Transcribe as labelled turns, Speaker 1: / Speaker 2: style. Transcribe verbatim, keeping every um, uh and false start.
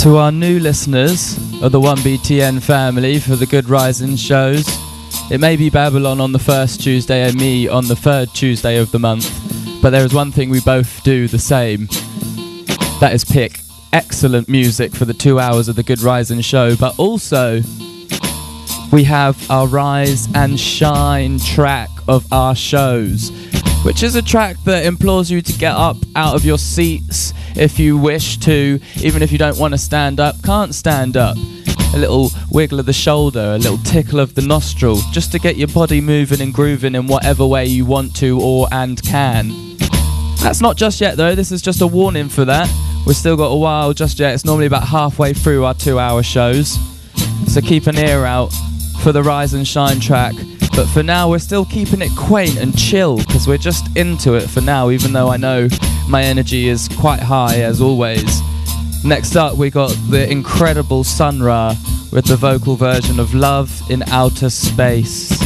Speaker 1: To our new listeners of the one B T N family for the Good Rising shows, it may be Babylon on the first Tuesday and me on the third Tuesday of the month, but there is one thing we both do the same. That is pick excellent music for the two hours of the Good Rising show, but also we have our Rise and Shine track of our shows, which is a track that implores you to get up out of your seats if you wish to, even if you don't want to stand up, can't stand up. A little wiggle of the shoulder, a little tickle of the nostril, just to get your body moving and grooving in whatever way you want to or and can. That's not just yet though, this is just a warning for that. We've still got a while just yet, it's normally about halfway through our two hour shows. So keep an ear out for the Rise and Shine track. But for now, we're still keeping it quaint and chill because we're just into it for now, even though I know my energy is quite high as always. Next up, we got the incredible Sun Ra with the vocal version of Love in Outer Space.